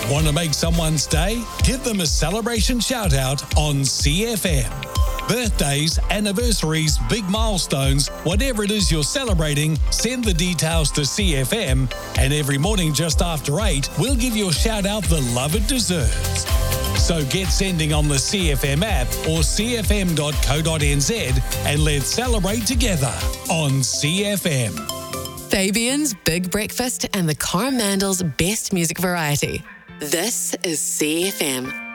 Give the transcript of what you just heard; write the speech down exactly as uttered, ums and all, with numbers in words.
Want to make someone's day? Give them a celebration shout out on C F M. Birthdays, anniversaries, big milestones, whatever it is you're celebrating, send the details to C F M, and every morning just after eight, we'll give your shout out the love it deserves. So get sending on the C F M app or c f m dot co dot n z and let's celebrate together on C F M. Fabian's Big Breakfast and the Coromandels' best music variety. This is C F M.